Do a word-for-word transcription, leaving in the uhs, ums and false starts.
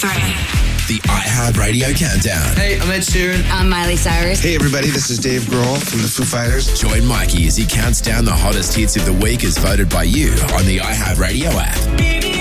three. The iHeartRadio Countdown. Hey, I'm Ed Sheeran. I'm Miley Cyrus. Hey, everybody, this is Dave Grohl from the Foo Fighters. Join Mikey as he counts down the hottest hits of the week as voted by you on the iHeartRadio app.